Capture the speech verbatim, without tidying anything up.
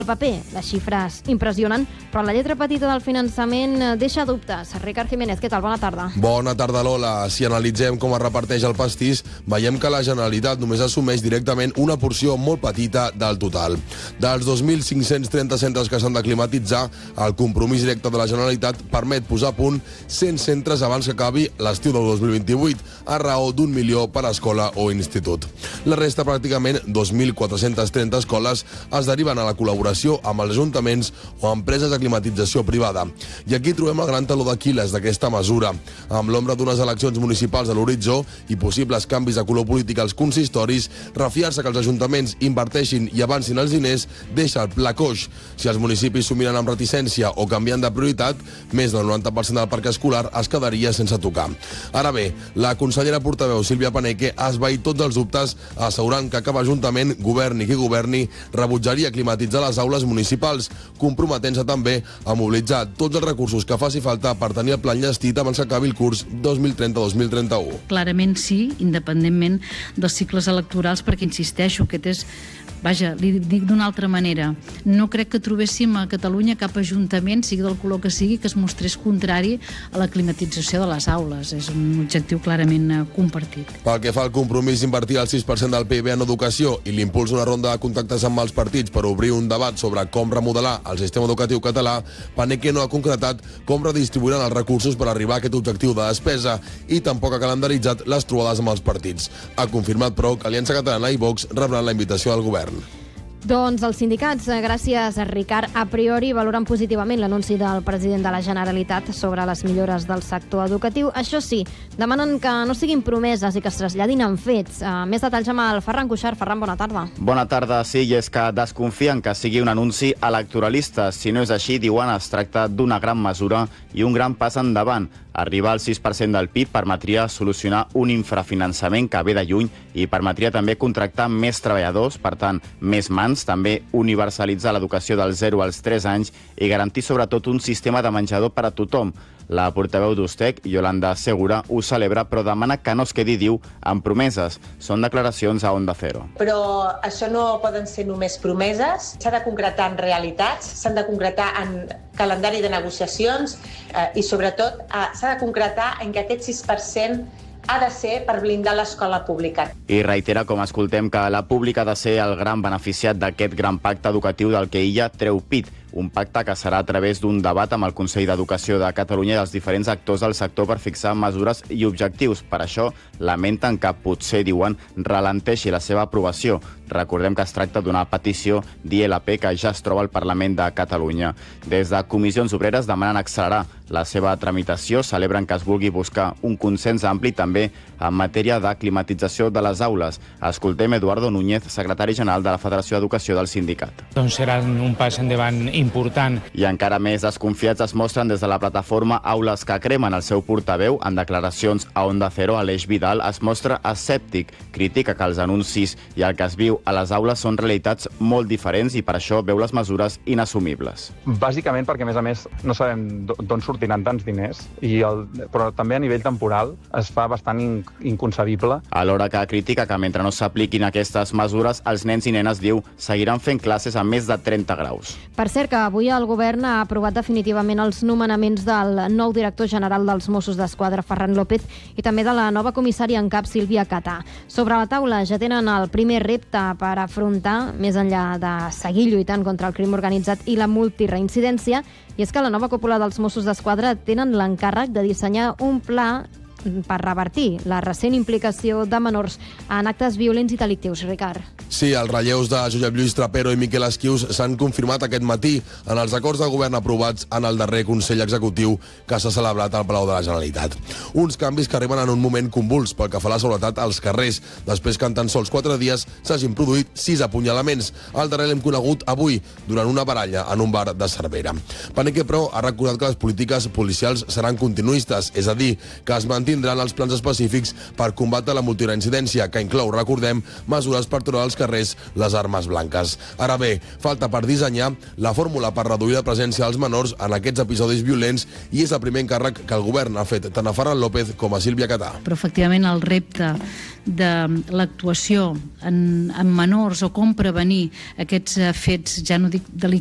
El paper, les xifres impressionen, però la lletra petita del finançament deixa dubtes. Ricard Jiménez, què tal? Bona tarda. Bona tarda, Lola. Si analitzem com es reparteix el pastís, veiem que la Generalitat només assumeix directament una porció molt petita del total. Dels dos mil cinc-cents trenta centres que s'han de climatitzar, el compromís directe de la Generalitat permet posar a punt cent centres abans que acabi l'estiu del dos mil vint-i-vuit, a raó d'un milió per escola o institut. La resta, pràcticament dos mil quatre-cents trenta escoles, es deriven a la col·laboració amb els ajuntaments o empreses de climatització privada. I aquí trobem el gran taló d'Aquil·les d'aquesta mesura. Amb l'ombra d'unes eleccions municipals a l'horitzó i possibles canvis de color polític als consistoris, refiar-se que els ajuntaments inverteixin i avancin els diners deixa el pla coix. Si els municipis s'ho miren amb reticència o canviant de prioritat, més del noranta per cent del parc escolar es quedaria sense tocar. Ara bé, la consellera portaveu Sílvia Paneque ha esvaït tots els dubtes, assegurant que cap ajuntament, governi qui governi, rebutjaria climatitzar les aules municipals, comprometent-se també a mobilitzar tots els recursos que faci falta per tenir el pla enllestit abans que acabi el curs dos mil trenta dos mil trenta-u. Clarament sí, independentment dels cicles electorals, perquè insisteixo, aquest és... Vaja, li dic d'una altra manera. No crec que trobéssim a Catalunya cap ajuntament, sigui del color que sigui, que es mostrés contrari a la climatització de les aules. És un objectiu clarament compartit. Pel que fa al compromís d'invertir el sis per cent del P I B en educació i l'impuls d'una ronda de contactes amb els partits per obrir un debat sobre com remodelar el sistema educatiu català, Paneque no ha concretat com redistribuiran els recursos per arribar a aquest objectiu de despesa i tampoc ha calendaritzat les trobades amb els partits. Ha confirmat, però, que Aliança Catalana i Vox rebran la invitació del govern. Doncs els sindicats, gràcies a Ricard, a priori valoren positivament l'anunci del president de la Generalitat sobre les millores del sector educatiu. Això sí, demanen que no siguin promeses i que es traslladin en fets. Uh, més detalls amb el Ferran Cuixart. Ferran, bona tarda. Bona tarda, sí, i és que desconfien que sigui un anunci electoralista. Si no és així, diuen, es tracta d'una gran mesura i un gran pas endavant. Arribar al sis per cent del P I B permetria solucionar un infrafinançament que ve de lluny i permetria també contractar més treballadors, per tant, més mans, també universalitzar l'educació dels zero als tres anys i garantir sobretot un sistema de menjador per a tothom. La portaveu d'Ustec, Yolanda Segura, ho celebra, però demana que no es quedi, diu, amb promeses. Són declaracions a Onda Cero. Però això no poden ser només promeses, s'ha de concretar en realitats, s'han de concretar en calendari de negociacions eh, i, sobretot, eh, s'ha de concretar en que aquest sis per cent ha de ser per blindar l'escola pública. I reitera, com escoltem, que la pública ha de ser el gran beneficiat d'aquest gran pacte educatiu del que ella treu pit. Un pacte que serà a través d'un debat amb el Consell d'Educació de Catalunya i els diferents actors del sector per fixar mesures i objectius. Per això lamenten que potser, diuen, ralenteixi la seva aprovació. Recordem que es tracta d'una petició d'I L P que ja es troba al Parlament de Catalunya. Des de Comissions Obreres demanen accelerar la seva tramitació, celebren que es vulgui buscar un consens ampli també en matèria de climatització de les aules. Escoltem Eduardo Núñez, secretari general de la Federació d'Educació del sindicat. Doncs serà un pas endavant important. I encara més desconfiats es mostren des de la plataforma Aules que Cremen. El seu portaveu, en declaracions a Onda Cero, Aleix Vidal, es mostra escèptic. Critica que els anuncis i el que es viu a les aules són realitats molt diferents i per això veu les mesures inassumibles. Bàsicament perquè, a més a més, no sabem d'on sortiran tants diners, i el, però també a nivell temporal es fa bastant in, inconcebible. Alhora que critica que mentre no s'apliquin aquestes mesures, els nens i nenes, diu, seguiran fent classes a més de trenta graus. Per cert, que avui el govern ha aprovat definitivament els nomenaments del nou director general dels Mossos d'Esquadra, Ferran López, i també de la nova comissària en cap, Sílvia Catà. Sobre la taula ja tenen el primer repte per afrontar, més enllà de seguir lluitant contra el crim organitzat i la multireincidència, i és que la nova cúpula dels Mossos d'Esquadra tenen l'encàrrec de dissenyar un pla per revertir la recent implicació de menors en actes violents i delictius. Ricard. Sí, els relleus de Josep Lluís Trapero i Miquel Esquius s'han confirmat aquest matí en els acords de govern aprovats en el darrer Consell Executiu que s'ha celebrat al Palau de la Generalitat. Uns canvis que arriben en un moment convuls pel que fa a la seguretat als carrers, després que en tan sols quatre dies s'hagin produït sis apunyalaments. El darrer l'hem conegut avui, durant una baralla en un bar de Cervera. Paneque, però, ha recordat que les polítiques policials seran continuistes, és a dir, que es manté mantindran els plans específics per combatre la multireincidència, que inclou, recordem, mesures per treure als carrers les armes blanques. Ara bé, falta per dissenyar la fórmula per reduir la presència dels menors en aquests episodis violents i és el primer encàrrec que el govern ha fet tant a Ferran López com a Sílvia Catà. Però efectivament el repte de l'actuació en, en menors o com prevenir aquests fets, ja no dic delictius,